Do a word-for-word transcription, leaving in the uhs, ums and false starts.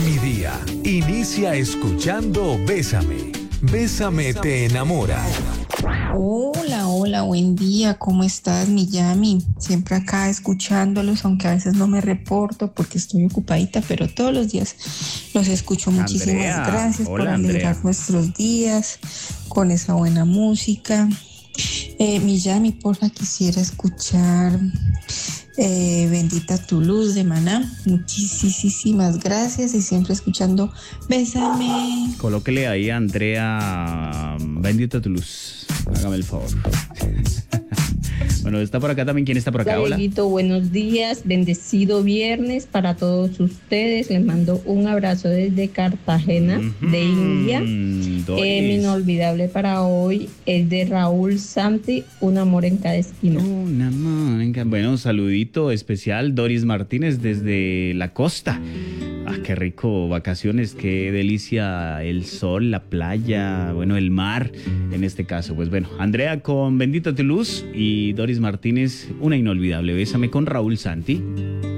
Mi día inicia escuchando Bésame. Bésame te enamora. Hola, hola, buen día, ¿cómo estás, mi Yami? Siempre acá escuchándolos, aunque a veces no me reporto porque estoy ocupadita, pero todos los días los escucho. Muchísimas Andrea, gracias hola, por alegrar Andrea. nuestros días con esa buena música. Eh, mi Yami, porfa, quisiera escuchar eh, Bendita tu luz de Maná. Muchísimas gracias y siempre escuchando Bésame. Colóquele ahí a Andrea, bendita tu luz. Hágame el favor. Bueno, está por acá también. ¿Quién está por acá? Hola, Hola. Dieguito, buenos días, bendecido viernes para todos ustedes. Les mando un abrazo desde Cartagena, Ujú, de India. Doris. Eh, mi inolvidable para hoy es de Raúl Santi, Un amor en cada esquina. Un amor en ca- Bueno, un saludito especial, Doris Martínez desde la costa. Ah, qué rico, vacaciones, qué delicia el sol, la playa, bueno, el mar, en este caso. Pues bueno, Andrea con Bendita tu luz y Doris Martínez, una inolvidable. Bésame con Raúl Santi.